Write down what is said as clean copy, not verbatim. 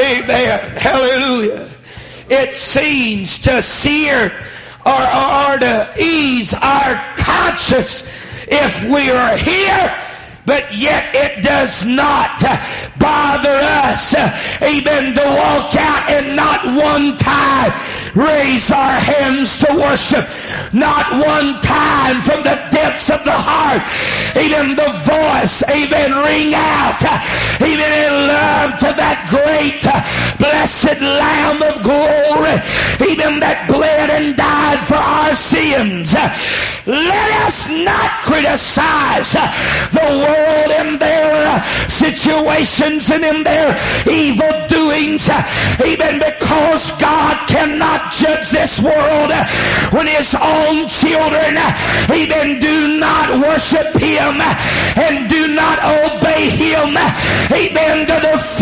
Amen. Hallelujah. It seems to sear or to ease our conscience if we are here, but yet it does not bother us, amen, to walk out and not one time raise our hands to worship. Not one time from the depths of the heart, amen, the voice, amen, ring out, amen, in love to that great, blessed Lamb of glory, amen, that bled and died for our sins. Let us not criticize the world in their situations and in their evil doings, amen, because God cannot judge this world when His own children, amen, do not worship Him and do not obey Him, amen, to the